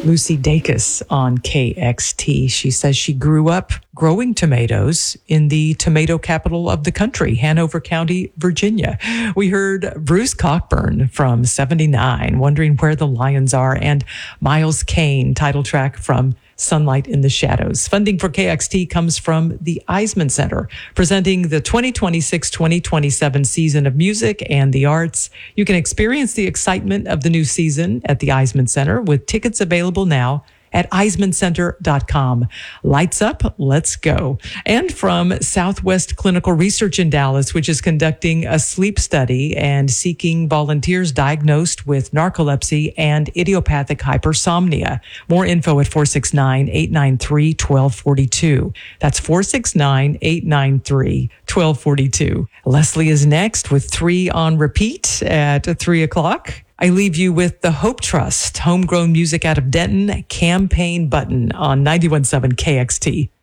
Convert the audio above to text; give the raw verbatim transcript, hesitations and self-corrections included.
Lucy Dacus on K X T. She says she grew up growing tomatoes in the tomato capital of the country, Hanover County, Virginia. We heard Bruce Cockburn from seventy-nine, Wondering Where the Lions Are, and Miles Kane, title track from Sunlight in the Shadows. Funding for K X T comes from the Eisman Center, presenting the twenty twenty-six twenty twenty-seven season of music and the arts. You can experience the excitement of the new season at the Eisman Center with tickets available now at eisman center dot com. Lights up, let's go. And from Southwest Clinical Research in Dallas, which is conducting a sleep study and seeking volunteers diagnosed with narcolepsy and idiopathic hypersomnia. More info at four six nine, eight nine three, one two four two. That's four six nine, eight nine three, one two four two. Leslie is next with three on repeat at three o'clock. I leave you with the Hope Trust, homegrown music out of Denton, Campaign Button on ninety-one point seven K X T.